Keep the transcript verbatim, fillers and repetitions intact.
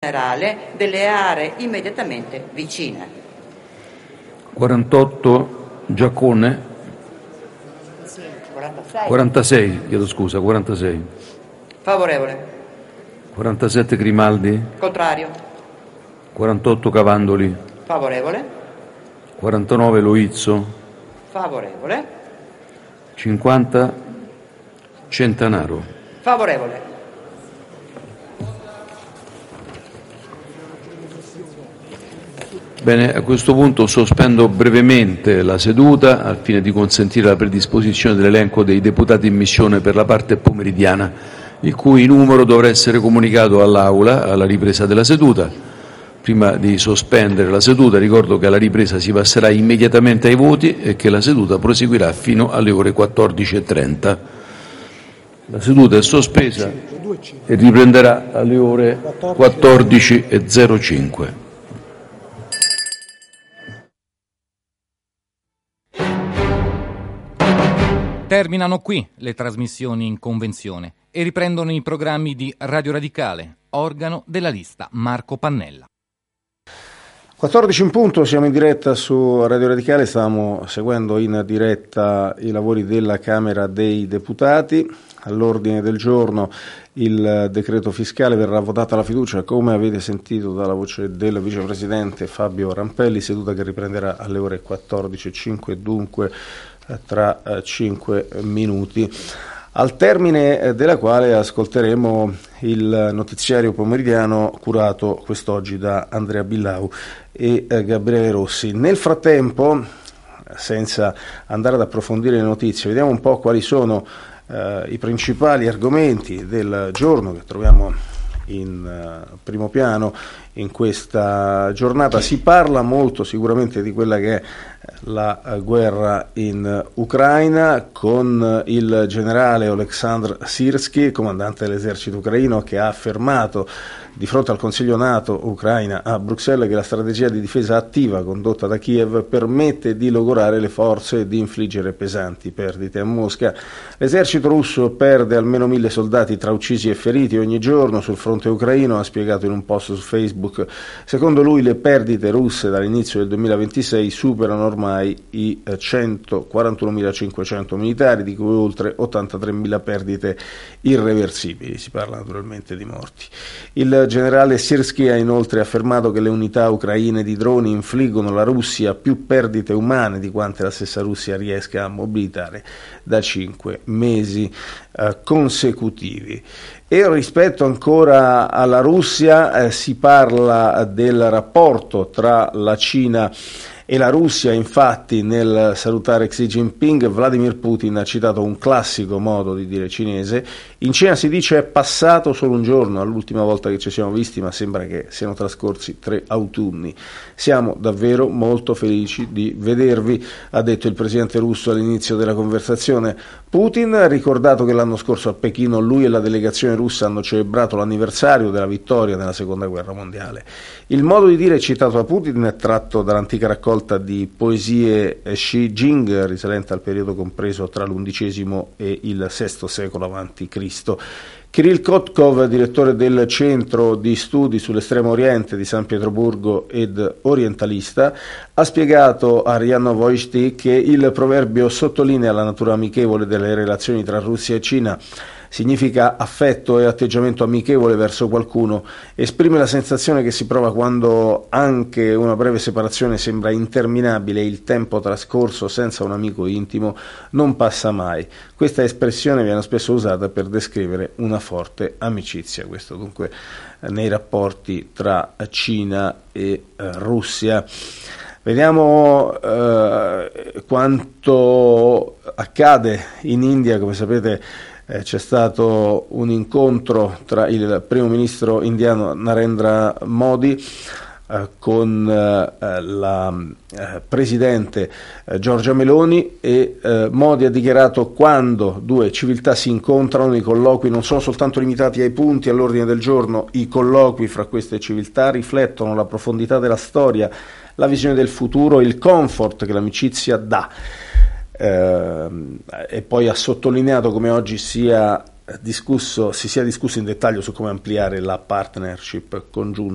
generale delle aree immediatamente vicine. quarantotto Giaccone. quarantasei. quarantasei, chiedo scusa, quarantasei. Favorevole. quarantasette Grimaldi. Contrario. quarantotto Cavandoli. Favorevole. quarantanove Loizzo. Favorevole. cinquanta Centanaro. Favorevole. Bene, a questo punto sospendo brevemente la seduta al fine di consentire la predisposizione dell'elenco dei deputati in missione per la parte pomeridiana, il cui numero dovrà essere comunicato all'Aula alla ripresa della seduta. Prima di sospendere la seduta ricordo che alla ripresa si passerà immediatamente ai voti e che la seduta proseguirà fino alle ore quattordici e trenta. La seduta è sospesa e riprenderà alle ore quattordici e zero cinque. Terminano qui le trasmissioni in convenzione e riprendono i programmi di Radio Radicale, organo della lista Marco Pannella. quattordici in punto, siamo in diretta su Radio Radicale, stiamo seguendo in diretta i lavori della Camera dei Deputati. All'ordine del giorno il decreto fiscale, verrà votata la fiducia, come avete sentito dalla voce del vicepresidente Fabio Rampelli, seduta che riprenderà alle ore quattordici e cinque, dunque tra cinque minuti, al termine della quale ascolteremo il notiziario pomeridiano curato quest'oggi da Andrea Billau e Gabriele Rossi. Nel frattempo, senza andare ad approfondire le notizie, vediamo un po' quali sono eh, i principali argomenti del giorno che troviamo in uh, primo piano in questa giornata. Si parla molto sicuramente di quella che è la uh, guerra in Ucraina, con il generale Oleksandr Syrskyi, comandante dell'esercito ucraino, che ha affermato di fronte al Consiglio NATO Ucraina a Bruxelles che la strategia di difesa attiva condotta da Kiev permette di logorare le forze e di infliggere pesanti perdite a Mosca. L'esercito russo perde almeno mille soldati tra uccisi e feriti ogni giorno sul fronte ucraino, ha spiegato in un post su Facebook. Secondo lui le perdite russe dall'inizio del duemilaventisei superano ormai i centoquarantunomilacinquecento militari, di cui oltre ottantatremila perdite irreversibili. Si parla naturalmente di morti. Il generale Syrskyi ha inoltre affermato che le unità ucraine di droni infliggono alla Russia più perdite umane di quante la stessa Russia riesca a mobilitare da cinque mesi eh, consecutivi. E rispetto ancora alla Russia eh, si parla del rapporto tra la Cina e la Russia. Infatti, nel salutare Xi Jinping, Vladimir Putin ha citato un classico modo di dire cinese: in Cina si dice è passato solo un giorno all'ultima volta che ci siamo visti, ma sembra che siano trascorsi tre autunni. Siamo davvero molto felici di vedervi, ha detto il presidente russo all'inizio della conversazione. Putin ha ricordato che l'anno scorso a Pechino lui e la delegazione russa hanno celebrato l'anniversario della vittoria nella seconda guerra mondiale. Il modo di dire citato da Putin è tratto dall'antica raccolta di poesie Shi Jing, risalente al periodo compreso tra l'undicesimo e il sesto secolo avanti Cristo. Kirill Kotkov, direttore del Centro di Studi sull'Estremo Oriente di San Pietroburgo ed orientalista, ha spiegato a R I A Novosti che il proverbio sottolinea la natura amichevole delle relazioni tra Russia e Cina. Significa affetto e atteggiamento amichevole verso qualcuno, esprime la sensazione che si prova quando anche una breve separazione sembra interminabile e il tempo trascorso senza un amico intimo non passa mai. Questa espressione viene spesso usata per descrivere una forte amicizia. Questo dunque nei rapporti tra Cina e eh, Russia. Vediamo eh, quanto accade in India. Come sapete, Eh, c'è stato un incontro tra il primo ministro indiano Narendra Modi eh, con eh, la eh, presidente eh, Giorgia Meloni e eh, Modi ha dichiarato: quando due civiltà si incontrano, i colloqui non sono soltanto limitati ai punti all'ordine del giorno, i colloqui fra queste civiltà riflettono la profondità della storia, la visione del futuro, il comfort che l'amicizia dà. Eh, e poi ha sottolineato come oggi sia discusso, si sia discusso in dettaglio su come ampliare la partnership congiunta